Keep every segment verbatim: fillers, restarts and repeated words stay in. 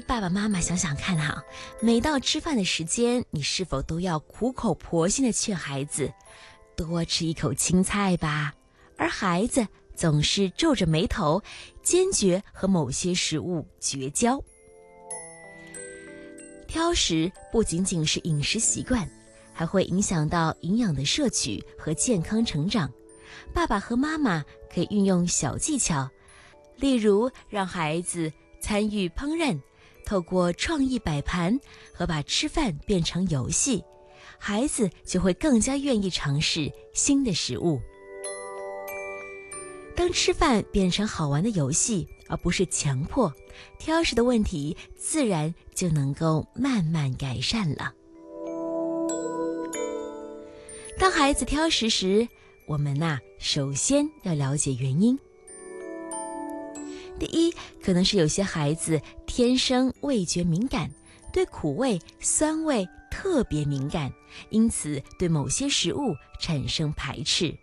爸爸妈妈想想看哈，每到吃饭的时间，你是否都要苦口婆心地劝孩子多吃一口青菜吧？而孩子总是皱着眉头，坚决和某些食物绝交。挑食不仅仅是饮食习惯，还会影响到营养的摄取和健康成长。爸爸和妈妈可以运用小技巧，例如让孩子参与烹饪，透过创意摆盘和把吃饭变成游戏，孩子就会更加愿意尝试新的食物。当吃饭变成好玩的游戏，而不是强迫，挑食的问题自然就能够慢慢改善了。当孩子挑食时，我们呐、啊，首先要了解原因。第一，可能是有些孩子天生味觉敏感，对苦味、酸味特别敏感，因此对某些食物产生排斥。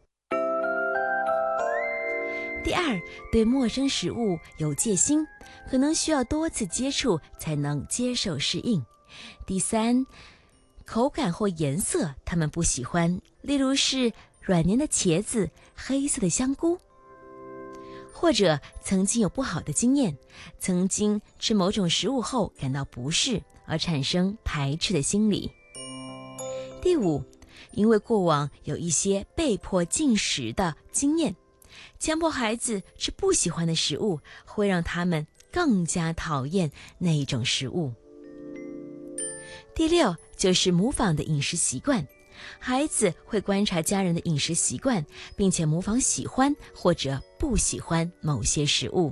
第二，对陌生食物有戒心，可能需要多次接触才能接受适应。第三，口感或颜色他们不喜欢，例如是软黏的茄子、黑色的香菇，或者曾经有不好的经验，曾经吃某种食物后感到不适而产生排斥的心理。第五，因为过往有一些被迫进食的经验，强迫孩子吃不喜欢的食物，会让他们更加讨厌那一种食物。第六，就是模仿的饮食习惯，孩子会观察家人的饮食习惯，并且模仿喜欢或者不喜欢某些食物。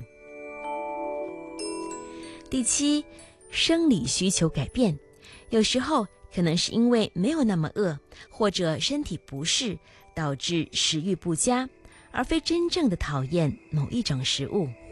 第七，生理需求改变，有时候可能是因为没有那么饿，或者身体不适，导致食欲不佳，而非真正的讨厌某一种食物。